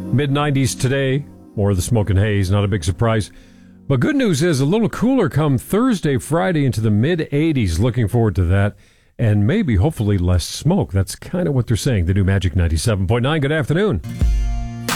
Mid-90s today, more of the smoke and haze, not a big surprise. But good news is a little cooler come Thursday, Friday into the mid-80s. Looking forward to that. And maybe, hopefully, less smoke. That's kind of what they're saying. The new Magic 97.9. Good afternoon.